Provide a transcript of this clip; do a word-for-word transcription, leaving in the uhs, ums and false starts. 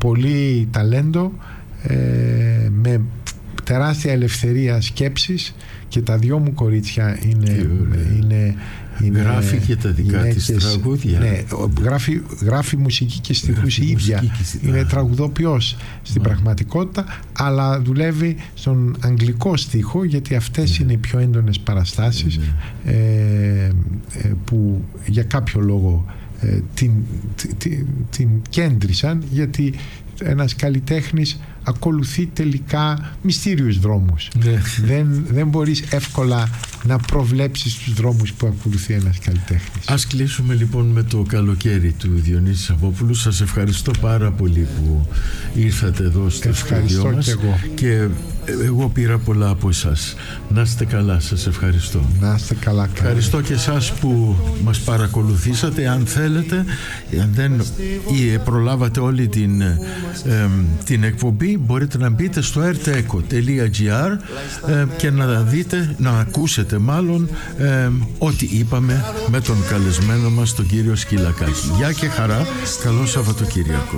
πολύ ταλέντο, ε, με τεράστια ελευθερία σκέψης, και τα δυο μου κορίτσια είναι, είναι, είναι γράφει και τα δικά της τραγούδια. Ναι, γράφει, γράφει μουσική και στιχούς η ίδια. Είναι τραγουδοποιός στην yeah. πραγματικότητα, αλλά δουλεύει στον αγγλικό στίχο, γιατί αυτές yeah. είναι οι πιο έντονες παραστάσεις yeah. ε, ε, που για κάποιο λόγο ε, την, την, την κέντρισαν, γιατί ένας καλλιτέχνης ακολουθεί τελικά μυστήριους δρόμους. δεν, δεν μπορείς εύκολα να προβλέψεις τους δρόμους που ακολουθεί ένας καλλιτέχνης. Ας κλείσουμε λοιπόν με το καλοκαίρι του Διονύση Σαββόπουλου. Σας ευχαριστώ πάρα πολύ που ήρθατε εδώ στο στούντιό μας, και εγώ. και εγώ πήρα πολλά από εσάς. Να είστε καλά, σας ευχαριστώ. Να είστε καλά. Ευχαριστώ και εσάς που μας παρακολουθήσατε. Αν θέλετε, αν δεν ή προλάβατε όλη την, ε, την εκπομπή, μπορείτε να μπείτε στο erteco τελεία gr ε, και να δείτε, να ακούσετε μάλλον ε, ό,τι είπαμε με τον καλεσμένο μας, τον κύριο Σκυλακάκη. Γεια και χαρά, καλό Σαββατοκύριακο.